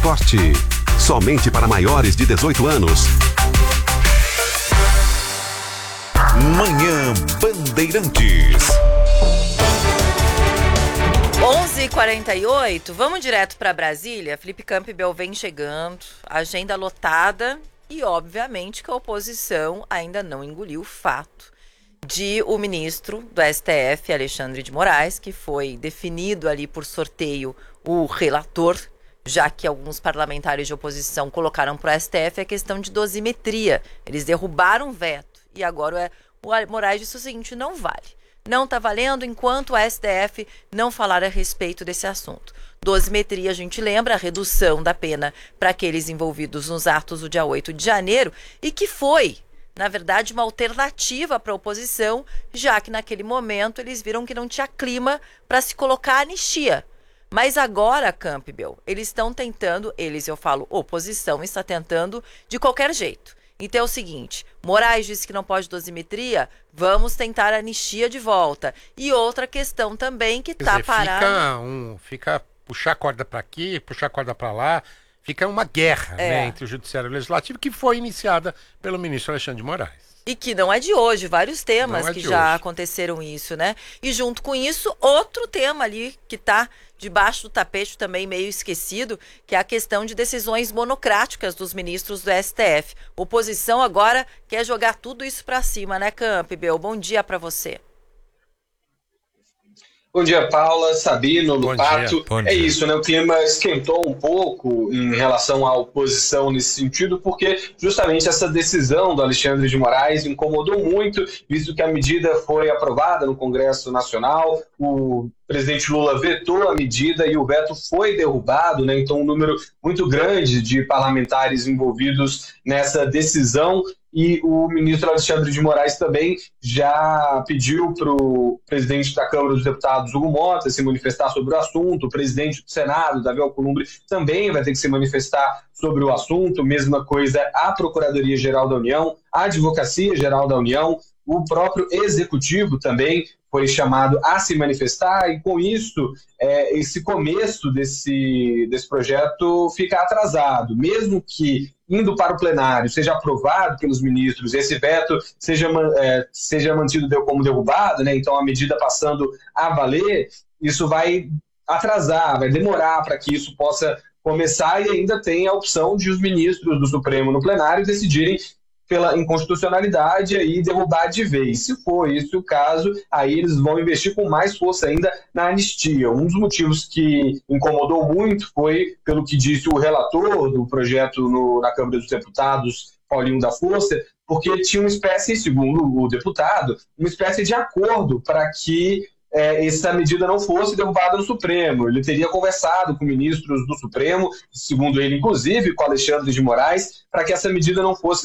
Corte. Somente para maiores de 18 anos. Manhã Bandeirantes. 11h48, vamos direto para Brasília. Felipe Campbell vem chegando, agenda lotada e, obviamente, que a oposição ainda não engoliu o fato de o ministro do STF, Alexandre de Moraes, que foi definido ali por sorteio o relator, já que alguns parlamentares de oposição colocaram para o STF a questão de dosimetria. Eles derrubaram o veto e agora o Moraes disse o seguinte: não vale. Não está valendo enquanto o STF não falar a respeito desse assunto. Dosimetria, a gente lembra, a redução da pena para aqueles envolvidos nos atos do dia 8 de janeiro e que foi, na verdade, uma alternativa para a oposição, já que naquele momento eles viram que não tinha clima para se colocar anistia. Mas agora, Campbell, eles estão tentando, eu falo, oposição está tentando de qualquer jeito. Então é o seguinte, Moraes disse que não pode dosimetria, vamos tentar a anistia de volta. E outra questão também que está parada... Fica puxar a corda para aqui, puxar a corda para lá, fica uma guerra, né, entre o Judiciário e o Legislativo, que foi iniciada pelo ministro Alexandre de Moraes. E que não é de hoje, vários temas que já aconteceram isso, né? E junto com isso, outro tema ali que está debaixo do tapete também meio esquecido, que é a questão de decisões monocráticas dos ministros do STF. Oposição agora quer jogar tudo isso para cima, né, Campbell? Bom dia para você. Bom dia, Paula, Sabino, Lupato. Bom dia. É isso, né? O clima esquentou um pouco em relação à oposição nesse sentido, porque justamente essa decisão do Alexandre de Moraes incomodou muito, visto que a medida foi aprovada no Congresso Nacional, o presidente Lula vetou a medida e o veto foi derrubado, né? Então um número muito grande de parlamentares envolvidos nessa decisão. E o ministro Alexandre de Moraes também já pediu para o presidente da Câmara dos Deputados, Hugo Mota, se manifestar sobre o assunto. O presidente do Senado, Davi Alcolumbre, também vai ter que se manifestar sobre o assunto. Mesma coisa a Procuradoria-Geral da União, a Advocacia-Geral da União, o próprio Executivo também foi chamado a se manifestar, e com isso, esse começo desse projeto fica atrasado. Mesmo que, indo para o plenário, seja aprovado pelos ministros, esse veto seja mantido como derrubado, né? Então a medida passando a valer, isso vai atrasar, vai demorar para que isso possa começar, e ainda tem a opção de os ministros do Supremo no plenário decidirem pela inconstitucionalidade e derrubar de vez. Se for esse o caso, aí eles vão investir com mais força ainda na anistia. Um dos motivos que incomodou muito foi, pelo que disse o relator do projeto na Câmara dos Deputados, Paulinho da Força, porque tinha uma espécie, segundo o deputado, uma espécie de acordo para que essa medida não fosse derrubada no Supremo. Ele teria conversado com ministros do Supremo, segundo ele, inclusive, com Alexandre de Moraes, para que essa medida não fosse